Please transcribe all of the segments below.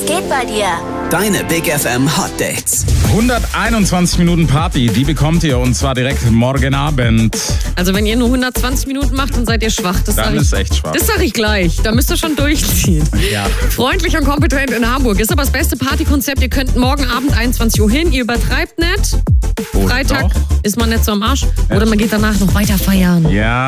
Was geht bei dir? Deine Big FM Hot Dates. 121 Minuten Party, die bekommt ihr und zwar direkt morgen Abend. Also wenn ihr nur 120 Minuten macht, dann seid ihr schwach. Dann ist echt schwach. Das sag ich gleich. Da müsst ihr schon durchziehen. Ja. Freundlich und kompetent in Hamburg ist aber das beste Partykonzept. Ihr könnt morgen Abend 21 Uhr hin. Ihr übertreibt nicht. Freitag ist man nicht so am Arsch. Oder man geht danach noch weiter feiern.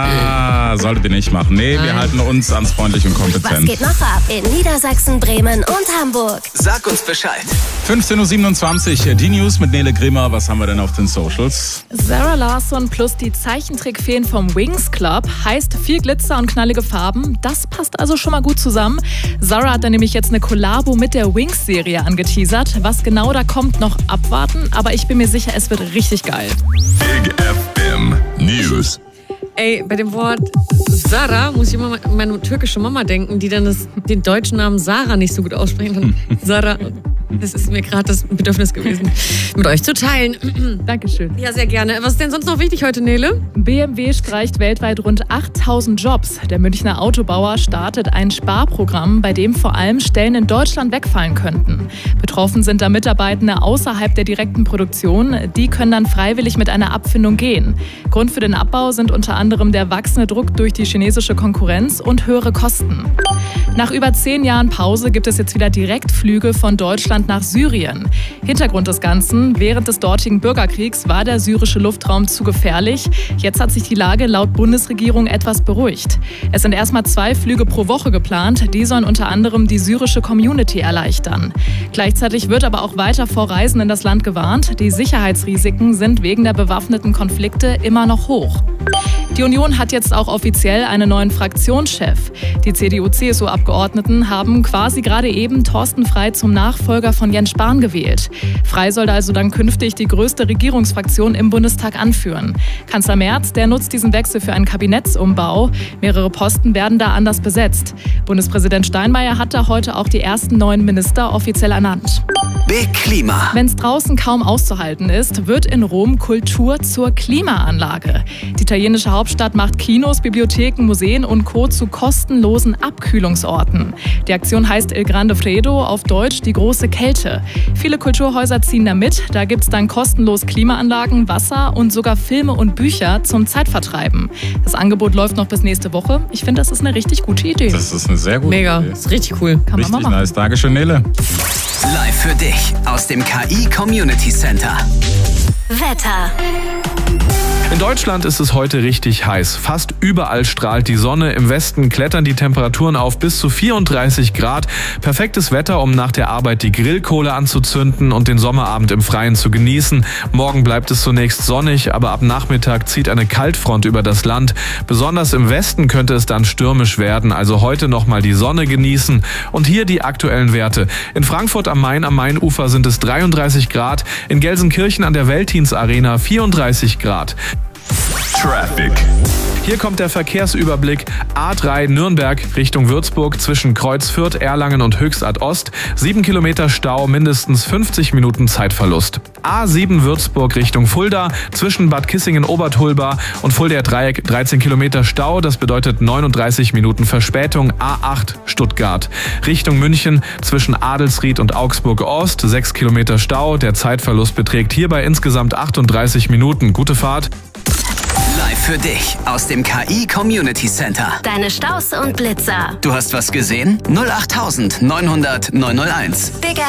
Ja, solltet ihr nicht machen. Nee, wir halten uns ans freundlich und kompetent. Was geht noch ab in Niedersachsen, Bremen und Hamburg? Sag uns Bescheid. 15.27 Uhr, die News mit Nele Grimmer. Was haben wir denn auf den Socials? Sarah Larsson plus die Zeichentrickfeen vom Wings Club heißt viel Glitzer und knallige Farben. Das passt also schon mal gut zusammen. Sarah hat dann nämlich jetzt eine Kollabo mit der Wings-Serie angeteasert. Was genau da kommt, noch abwarten. Aber ich bin mir sicher, es wird richtig geil. Big FM News. Ey, bei dem Wort Sarah muss ich immer an meine türkische Mama denken, die dann den deutschen Namen Sarah nicht so gut aussprechen kann. Sarah, das ist mir gerade das Bedürfnis gewesen, mit euch zu teilen. Dankeschön. Ja, sehr gerne. Was ist denn sonst noch wichtig heute, Nele? BMW streicht weltweit rund 8.000 Jobs. Der Münchner Autobauer startet ein Sparprogramm, bei dem vor allem Stellen in Deutschland wegfallen könnten. Betroffen sind da Mitarbeitende außerhalb der direkten Produktion. Die können dann freiwillig mit einer Abfindung gehen. Grund für den Abbau sind unter anderem der wachsende Druck durch die chinesische Konkurrenz und höhere Kosten. Nach über 10 Jahren Pause gibt es jetzt wieder Direktflüge von Deutschland nach Syrien. Hintergrund des Ganzen: Während des dortigen Bürgerkriegs war der syrische Luftraum zu gefährlich. Jetzt hat sich die Lage laut Bundesregierung etwas beruhigt. Es sind erstmal 2 Flüge pro Woche geplant. Die sollen unter anderem die syrische Community erleichtern. Gleichzeitig wird aber auch weiter vor Reisen in das Land gewarnt. Die Sicherheitsrisiken sind wegen der bewaffneten Konflikte immer noch hoch. Die Union hat jetzt auch offiziell einen neuen Fraktionschef. Die CDU-CSU-Abgeordneten haben quasi gerade eben Thorsten Frey zum Nachfolger von Jens Spahn gewählt. Frey soll also dann künftig die größte Regierungsfraktion im Bundestag anführen. Kanzler Merz, der nutzt diesen Wechsel für einen Kabinettsumbau. Mehrere Posten werden da anders besetzt. Bundespräsident Steinmeier hat da heute auch die ersten 9 Minister offiziell ernannt. Big Klima. Wenn es draußen kaum auszuhalten ist, wird in Rom Kultur zur Klimaanlage. Die italienische Hauptstadt macht Kinos, Bibliotheken, Museen und Co. zu kostenlosen Abkühlungsorten. Die Aktion heißt Il Grande Freddo, auf Deutsch die große Kälte. Viele Kulturhäuser ziehen da mit. Da gibt es dann kostenlos Klimaanlagen, Wasser und sogar Filme und Bücher zum Zeitvertreiben. Das Angebot läuft noch bis nächste Woche. Ich finde, das ist eine richtig gute Idee. Das ist eine sehr gute Mega, Idee. das ist richtig cool. Kann man Richtig mal machen. nice. Dankeschön, Nele. Live für dich aus dem KI Community Center. Wetter. In Deutschland ist es heute richtig heiß. Fast überall strahlt die Sonne. Im Westen klettern die Temperaturen auf bis zu 34 Grad. Perfektes Wetter, um nach der Arbeit die Grillkohle anzuzünden und den Sommerabend im Freien zu genießen. Morgen bleibt es zunächst sonnig, aber ab Nachmittag zieht eine Kaltfront über das Land. Besonders im Westen könnte es dann stürmisch werden. Also heute nochmal die Sonne genießen. Und hier die aktuellen Werte. In Frankfurt am Main, am Mainufer sind es 33 Grad. In Gelsenkirchen an der Veltins-Arena 34 Grad. Traffic. Hier kommt der Verkehrsüberblick. A3 Nürnberg Richtung Würzburg zwischen Kreuz Fürth, Erlangen und Höchstadt Ost. 7 Kilometer Stau, mindestens 50 Minuten Zeitverlust. A7 Würzburg Richtung Fulda zwischen Bad Kissingen-Obertulba und Fuldaer Dreieck 13 Kilometer Stau. Das bedeutet 39 Minuten Verspätung. A8 Stuttgart Richtung München zwischen Adelsried und Augsburg Ost. 6 Kilometer Stau. Der Zeitverlust beträgt hierbei insgesamt 38 Minuten. Gute Fahrt. Live für dich aus dem KI Community Center. Deine Staus und Blitzer. Du hast was gesehen? 08900 901. Big